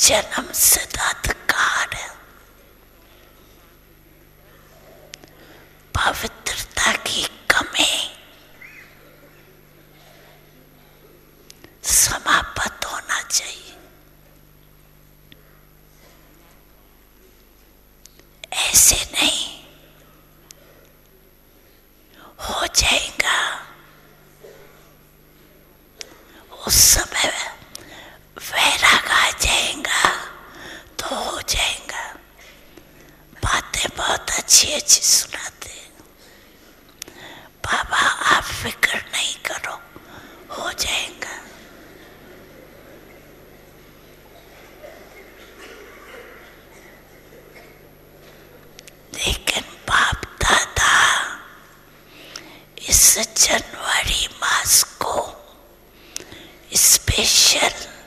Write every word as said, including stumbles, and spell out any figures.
जन्म सिद्धाधिकार है। पवित्रता की कमी समाप्त होना चाहिए। ऐसे नहीं हो जाएगा, उस समय वैराग आ जाएगा तो हो जाएगा। बातें बहुत अच्छी अच्छी सुनाते, बाबा आप फिक्र नहीं करो, हो जाएगा। लेकिन बाप दादा इस जनवरी मास को स्पेशल